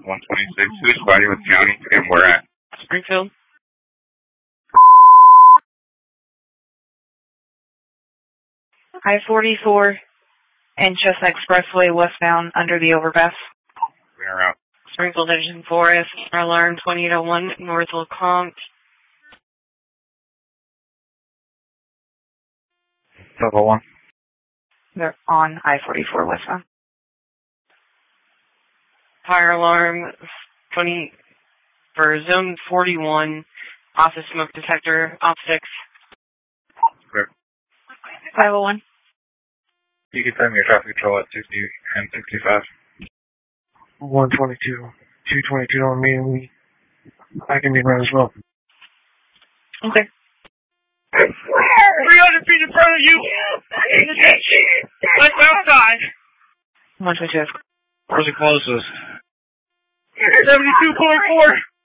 126. Who's fighting with county and where at? Springfield. I-44 and Chestnut Expressway westbound under the overpass. Clear out. Springfield Division 4, SR alarm 2801, North LeCompte. Level 1. They're on I-44 westbound. Fire alarm 20 for zone 41, office smoke detector, op 6. Clear. 501. You can tell me your traffic control at 60 and 65. 122. 222 on me. I can be right as well. Okay. 300 feet in front of you! Let's outside! 122. Where's the closest? 72.4!